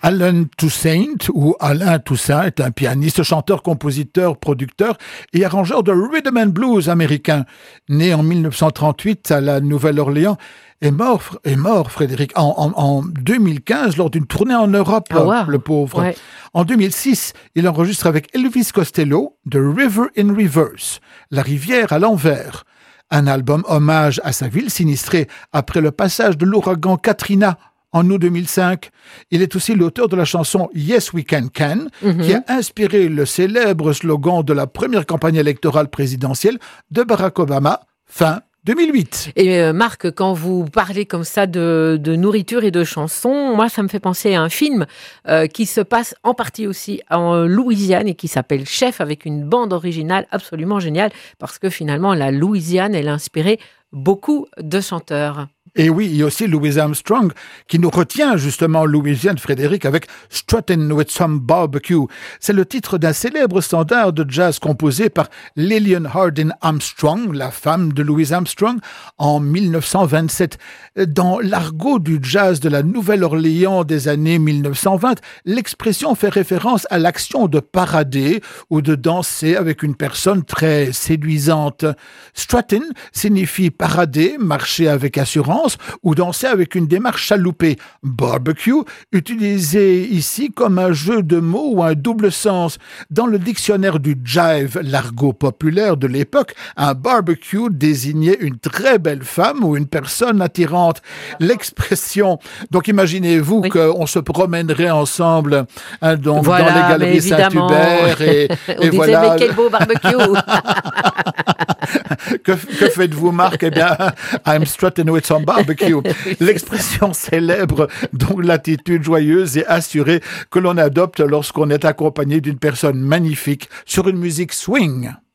Alan Toussaint, ou Alain Toussaint, est un pianiste, chanteur, compositeur, producteur et arrangeur de rhythm and blues américain. Né en 1938 à la Nouvelle-Orléans, est mort Frédéric, en 2015 lors d'une tournée en Europe, le pauvre. Ouais. En 2006, il enregistre avec Elvis Costello The River in Reverse, La rivière à l'envers. Un album hommage à sa ville sinistrée après le passage de l'ouragan Katrina en août 2005. Il est aussi l'auteur de la chanson Yes We Can Can, qui a inspiré le célèbre slogan de la première campagne électorale présidentielle de Barack Obama, fin 2008. Et Marc, quand vous parlez comme ça de nourriture et de chansons, moi ça me fait penser à un film qui se passe en partie aussi en Louisiane et qui s'appelle Chef, avec une bande originale absolument géniale, parce que finalement la Louisiane, elle a inspiré beaucoup de chanteurs. Et oui, il y a aussi Louis Armstrong qui nous retient justement en Louisiane, Frédéric, avec Struttin' with Some Barbecue. C'est le titre d'un célèbre standard de jazz composé par Lillian Hardin Armstrong, la femme de Louis Armstrong, en 1927. Dans l'argot du jazz de la Nouvelle-Orléans des années 1920, l'expression fait référence à l'action de parader ou de danser avec une personne très séduisante. Struttin' signifie parader, marcher avec assurance, ou danser avec une démarche chaloupée. Barbecue, utilisé ici comme un jeu de mots ou un double sens. Dans le dictionnaire du jive, l'argot populaire de l'époque, un barbecue désignait une très belle femme ou une personne attirante. L'expression, donc imaginez-vous qu'on se promènerait ensemble dans les galeries Saint-Hubert et on disait, voilà. Mais quel beau barbecue. Que faites-vous, Marc? Eh bien, I'm strutting with some barbecue. L'expression célèbre, donc l'attitude joyeuse et assurée que l'on adopte lorsqu'on est accompagné d'une personne magnifique sur une musique swing.